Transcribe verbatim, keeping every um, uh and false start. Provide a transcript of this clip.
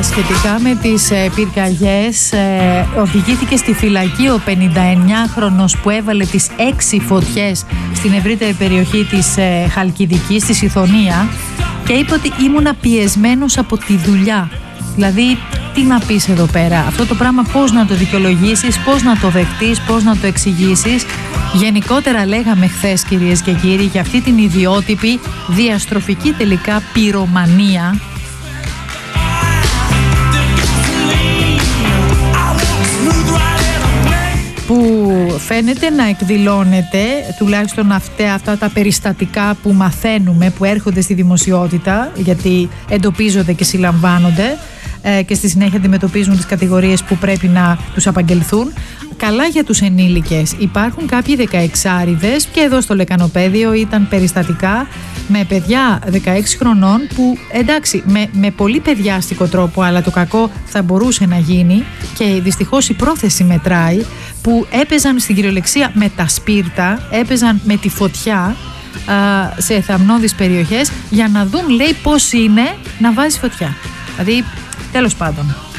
σχετικά με τις ε, πυρκαγιές, ε, οδηγήθηκε στη φυλακή ο πενηνταεννιάχρονος που έβαλε τις έξι φωτιές στην ευρύτερη περιοχή της ε, Χαλκιδικής, στη Σιθωνία, και είπε ότι ήμουνα πιεσμένος από τη δουλειά. Δηλαδή, τι να πεις εδώ πέρα, αυτό το πράγμα πώς να το δικαιολογήσεις, πώς να το δεχτείς, πώς να το εξηγήσεις. Γενικότερα λέγαμε χθες, κυρίες και κύριοι, για αυτή την ιδιότυπη διαστροφική τελικά πυρομανία που φαίνεται να εκδηλώνεται, τουλάχιστον αυτά, αυτά τα περιστατικά που μαθαίνουμε, που έρχονται στη δημοσιότητα, γιατί εντοπίζονται και συλλαμβάνονται ε, και στη συνέχεια αντιμετωπίζουν τις κατηγορίες που πρέπει να τους απαγγελθούν. Καλά για τους ενήλικες. Υπάρχουν κάποιοι δεκαεξάριδες, και εδώ στο Λεκανοπαίδιο ήταν περιστατικά με παιδιά δεκαέξι χρονών που, εντάξει, με, με πολύ παιδιάστικο τρόπο, αλλά το κακό θα μπορούσε να γίνει και δυστυχώς η πρόθεση μετράει, που έπαιζαν στην κυριολεξία με τα σπίρτα, έπαιζαν με τη φωτιά α, σε εθαμνώδεις περιοχές για να δουν, λέει, πώς είναι να βάζει φωτιά. Δηλαδή, τέλος πάντων.